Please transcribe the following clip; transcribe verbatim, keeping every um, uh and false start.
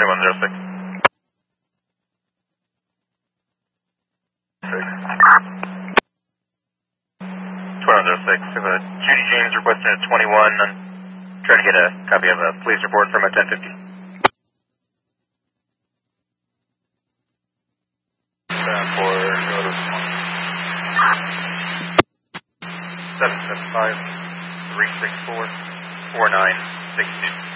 one zero six. twenty-one zero six, we have a Judy James requesting a twenty-one. I'm trying to get a copy of a police report from a ten fifty. For seven seven five, three six four, four nine six two.